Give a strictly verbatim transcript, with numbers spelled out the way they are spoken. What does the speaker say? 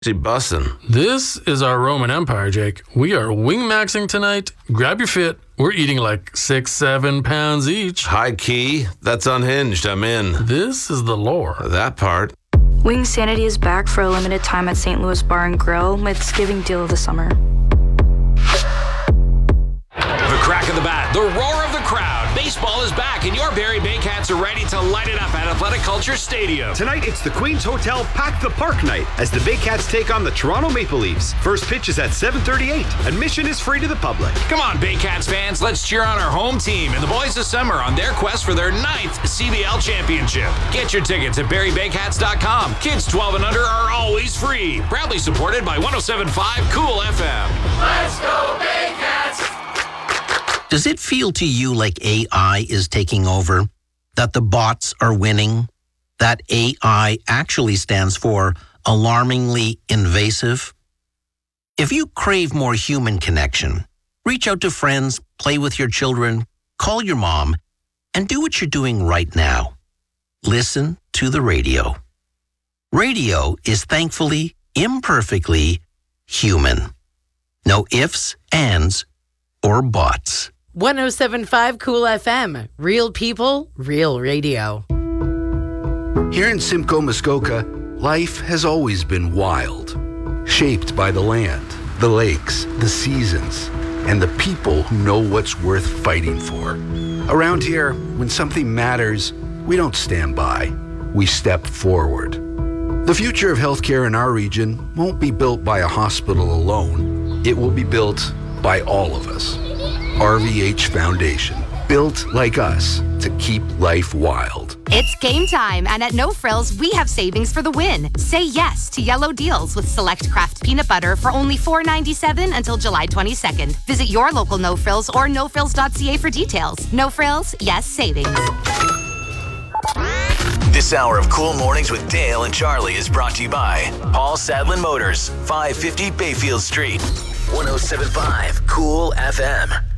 She bussin'. This is our Roman Empire, Jake. We are wing-maxing tonight. Grab your fit. We're eating like six, seven pounds each. High key. That's unhinged. I'm in. This is the lore. That part. Wing Sanity is back for a limited time at Saint Louis Bar and Grill. Thanksgiving deal of the summer. The crack of the bat, the roar of the crowd. Baseball is back, and your Barrie Baycats are ready to light it up at Athletic Culture Stadium. Tonight, it's the Queen's Hotel Pack the Park night as the Baycats take on the Toronto Maple Leafs. First pitch is at seven thirty-eight. Admission is free to the public. Come on, Baycats fans, let's cheer on our home team and the boys of summer on their quest for their ninth C B L championship. Get your tickets at barrie baycats dot com. Kids twelve and under are always free. Proudly supported by one oh seven point five Cool F M. Let's go, Baycats! Does it feel to you like A I is taking over? That the bots are winning? That A I actually stands for alarmingly invasive? If you crave more human connection, reach out to friends, play with your children, call your mom, and do what you're doing right now. Listen to the radio. Radio is thankfully, imperfectly human. No ifs, ands, or buts. one oh seven point five Cool F M. Real people, real radio. Here in Simcoe, Muskoka, life has always been wild. Shaped by the land, the lakes, the seasons, and the people who know what's worth fighting for. Around here, when something matters, we don't stand by. We step forward. The future of healthcare in our region won't be built by a hospital alone. It will be built by all of us. R V H Foundation, built like us to keep life wild. It's game time, and at No Frills, we have savings for the win. Say yes to yellow deals with select craft peanut butter for only four ninety-seven until July twenty-second. Visit your local No Frills or no frills dot c a for details. No Frills, yes savings. This hour of Cool Mornings with Dale and Charlie is brought to you by Paul Sadlin Motors, five fifty Bayfield Street. one oh seven point five Cool F M.